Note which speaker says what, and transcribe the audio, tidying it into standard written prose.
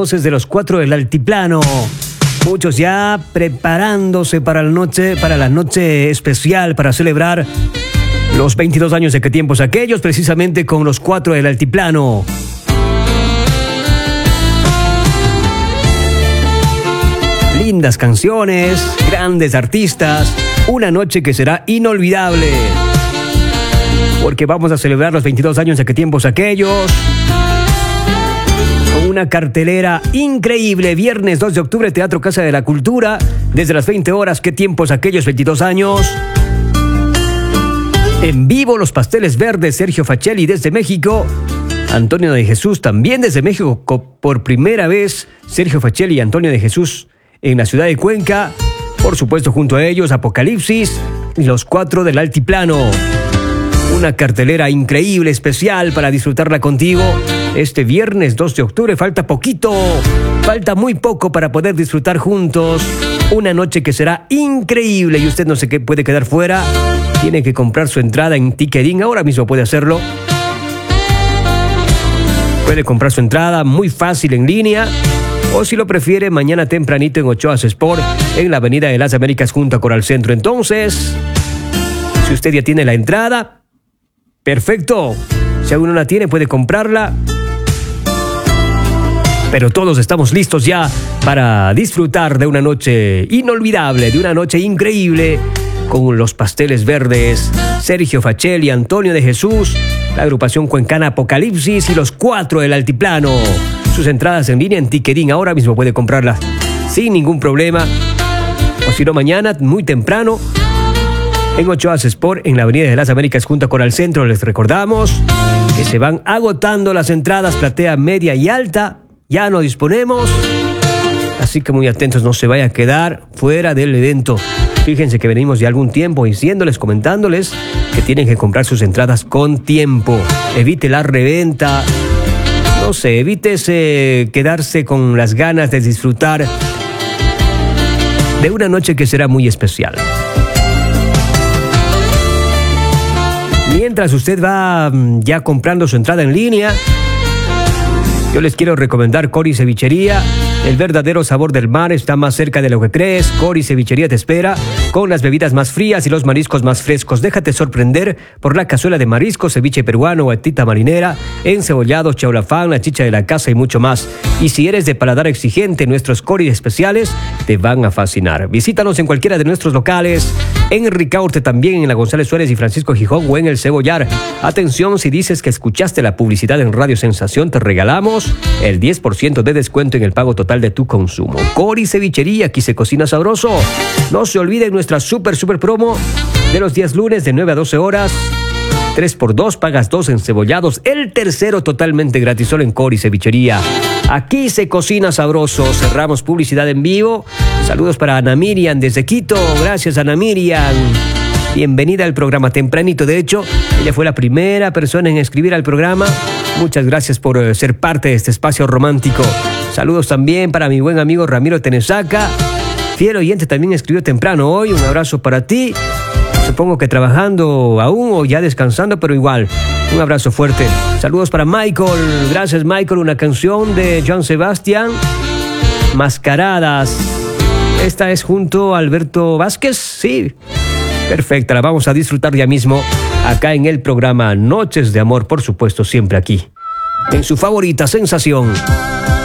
Speaker 1: Voces de los 4 del Altiplano. Muchos ya preparándose para la noche especial, para celebrar los 22 años de Qué tiempos aquellos, precisamente con los 4 del Altiplano. Lindas canciones, grandes artistas, una noche que será inolvidable, porque vamos a celebrar los 22 años de Qué tiempos aquellos. Una cartelera increíble. Viernes 2 de octubre, Teatro Casa de la Cultura. Desde las 20 horas, Qué tiempos aquellos, 22 años. En vivo, Los Pasteles Verdes, Sergio Facelli desde México. Antonio de Jesús también desde México. Por primera vez, Sergio Facelli y Antonio de Jesús en la ciudad de Cuenca. Por supuesto, junto a ellos, Apocalipsis y los 4 del Altiplano. Una cartelera increíble, especial, para disfrutarla contigo. Este viernes 2 de octubre falta poquito, falta muy poco para poder disfrutar juntos una noche que será increíble y usted no se puede quedar fuera. Tiene que comprar su entrada en Ticketing, ahora mismo puede hacerlo. Puede comprar su entrada muy fácil en línea, o si lo prefiere, mañana tempranito en Ochoas Sport, en la Avenida de las Américas junto a Coral Centro. Entonces, si usted ya tiene la entrada, perfecto. Si aún no la tiene, puede comprarla. Pero todos estamos listos ya para disfrutar de una noche inolvidable, de una noche increíble, con Los Pasteles Verdes, Sergio Facelli, Antonio de Jesús, la agrupación cuencana Apocalipsis y los 4 del Altiplano. Sus entradas en línea en Ticketing, ahora mismo puede comprarlas sin ningún problema. O si no, mañana, muy temprano, en Ochoas Sport, en la Avenida de las Américas junto a Coral Centro. Les recordamos que se van agotando las entradas, platea, media y alta. Ya no disponemos, así que muy atentos, no se vaya a quedar fuera del evento. Fíjense que venimos de algún tiempo diciéndoles, comentándoles que tienen que comprar sus entradas con tiempo. Evite la reventa, no sé, evítese quedarse con las ganas de disfrutar de una noche que será muy especial. Mientras usted va ya comprando su entrada en línea, yo les quiero recomendar Cori Cevichería. El verdadero sabor del mar está más cerca de lo que crees. Cori Cevichería te espera con las bebidas más frías y los mariscos más frescos. Déjate sorprender por la cazuela de mariscos, ceviche peruano, guatita marinera, encebollados, chaulafán, la chicha de la casa y mucho más. Y si eres de paladar exigente, nuestros Cori especiales te van a fascinar. Visítanos en cualquiera de nuestros locales, en Ricaurte también, en la González Suárez y Francisco Gijón o en el Cebollar. Atención, si dices que escuchaste la publicidad en Radio Sensación, te regalamos el 10% de descuento en el pago total de tu consumo. Cori Cevichería, aquí se cocina sabroso. No se olviden nuestra super promo de los días lunes de 9 a 12 horas. 3x2, pagas 2 encebollados, el tercero totalmente gratis, solo en Cori Cevichería. Aquí se cocina sabroso. Cerramos publicidad en vivo. Saludos para Ana Miriam desde Quito. Gracias, Ana Miriam. Bienvenida al programa tempranito. De hecho, ella fue la primera persona en escribir al programa. Muchas gracias por ser parte de este espacio romántico. Saludos también para mi buen amigo Ramiro Tenesaca. Fiel oyente, también escribió temprano hoy. Un abrazo para ti. Supongo que trabajando aún o ya descansando, pero igual. Un abrazo fuerte. Saludos para Michael. Gracias, Michael. Una canción de Joan Sebastián, Mascaradas. Esta es junto a Alberto Vázquez. Sí, perfecta. La vamos a disfrutar ya mismo acá en el programa Noches de Amor, por supuesto, siempre aquí, en su favorita Sensación.